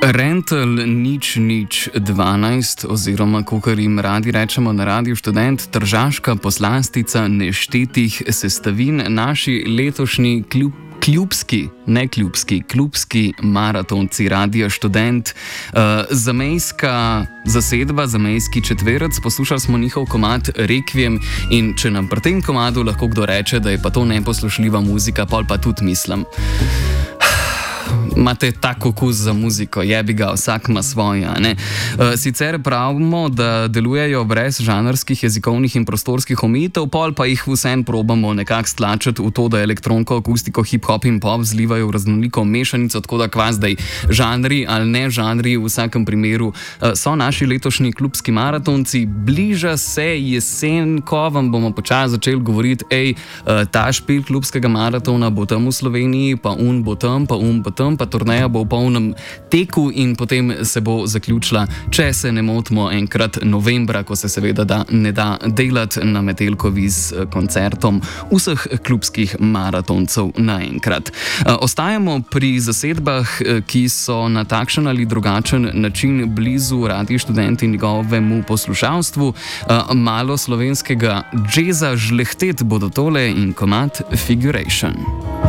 Rental nič 12 oziroma, kakor jim radi rečemo na Radiu Študent, tržaška poslastica neštetih sestavin, naši letošnji klubski maratonci Radia Študent, zamejska zasedba, zamejski četverec. Poslušali smo njihov komad Requiem in če nam pri tem komadu lahko kdo reče, da je pa to neposlušljiva muzika, pol pa tudi mislim. Imate tako okus za muziko, jebi ga, vsak ima svoje. Sicer pravimo, da delujejo brez žanrskih, jezikovnih in prostorskih omejitev, pol pa jih vsem probamo nekako stlačiti v to, da elektronko, akustiko, hip-hop in pop zlivajo v raznoliko mešanico, tako da kva zdaj žanri ali ne žanri, v vsakem primeru so naši letošnji klubski maratonci. Bliža se jesen, ko vam bomo počasi začeli govoriti, ta špil klubskega maratona bo tam v Sloveniji, pa un bo tam, pa un bo tam, pa turneja bo v polnem teku in potem se bo zaključila, če se ne motimo, enkrat novembra, ko se seveda ne da delati na Metelkovi z koncertom vseh klubskih maratoncev naenkrat. Ostajamo pri zasedbah, ki so na takšen ali drugačen način blizu Radiu Študent in njegovemu poslušalstvu. Malo slovenskega džeza žlehtet bodo tole in komad Figuration.